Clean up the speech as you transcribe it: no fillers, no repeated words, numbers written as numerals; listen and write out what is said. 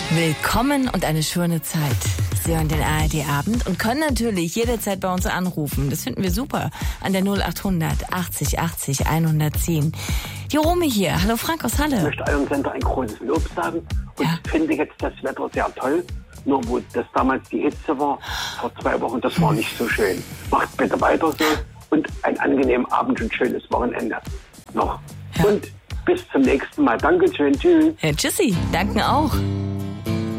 Willkommen und eine schöne Zeit. Sie hören den ARD-Abend und können natürlich jederzeit bei uns anrufen. Das finden wir super. An der 0800 80 80 110. Die Romy hier. Hallo Frank aus Halle. Ich möchte eurem Sender ein großes Lob sagen und finde jetzt das Wetter sehr toll. Nur wo das damals die Hitze war, vor 2 Wochen, das war nicht so schön. Macht bitte weiter so und einen angenehmen Abend und schönes Wochenende noch. Ja. Und bis zum nächsten Mal. Dankeschön. Tschüss. Ja, tschüssi. Danken auch.